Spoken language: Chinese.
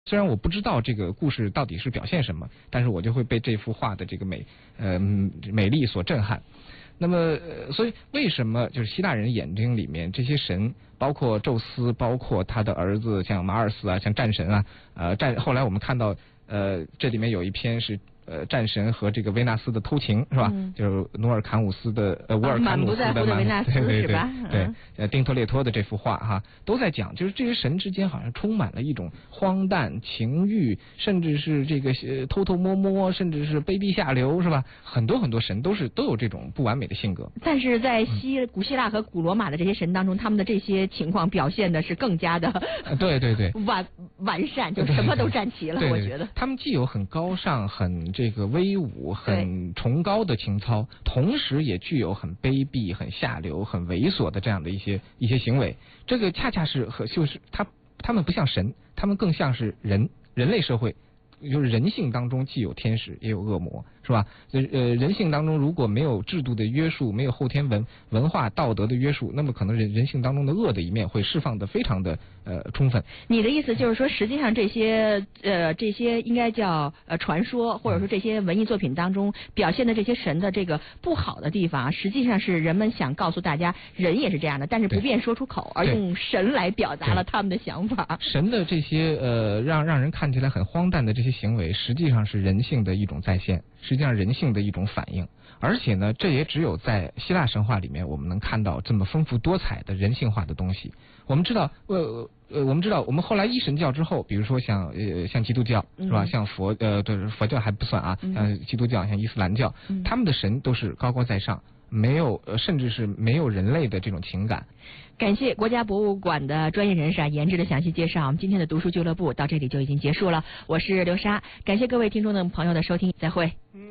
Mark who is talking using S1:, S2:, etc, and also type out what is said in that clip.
S1: 虽然我不知道这个故事到底是表现什么，但是我就会被这幅画的这个美丽所震撼。那么，所以为什么就是希腊人眼睛里面这些神，包括宙斯，包括他的儿子像马尔斯啊，像战神啊，后来我们看到这里面有一篇是战神和这个维纳斯的偷情是吧？就是乌尔坎努斯的
S2: 满不在乎的维纳斯是吧？
S1: 对，丁特列托的这幅画哈，都在讲就是这些神之间好像充满了一种荒诞、情欲，甚至是这个偷偷摸摸，甚至是卑鄙下流是吧？很多神都有这种不完美的性格。
S2: 但是在古希腊和古罗马的这些神当中，他们的这些情况表现的是更加的
S1: 对
S2: 完善，就什么都占齐了。
S1: 对
S2: 我觉得
S1: 他们既有很高尚、很这个威武、很崇高的情操，同时也具有很卑鄙、很下流、很猥琐的这样的一些行为。这个恰恰是就是他们不像神，他们更像是人类社会。就是人性当中既有天使也有恶魔，是吧？人性当中如果没有制度的约束，没有后天文化道德的约束，那么可能人性当中的恶的一面会释放的非常的充分。
S2: 你的意思就是说，实际上这些应该叫传说，或者说这些文艺作品当中表现的这些神的这个不好的地方，实际上是人们想告诉大家，人也是这样的，但是不便说出口，而用神来表达了他们的想法。
S1: 神的这些让人看起来很荒诞的这些行为，实际上是人性的一种再现，实际上人性的一种反应。而且呢，这也只有在希腊神话里面我们能看到这么丰富多彩的人性化的东西。我们知道我们后来一神教之后，比如说像基督教是吧？像佛教还不算啊，像基督教、像伊斯兰教，他们的神都是高高在上，没有甚至是没有人类的这种情感。
S2: 感谢国家博物馆的专业人士研制的详细介绍。我们今天的读书俱乐部到这里就已经结束了，我是刘莎，感谢各位听众的朋友的收听，再会。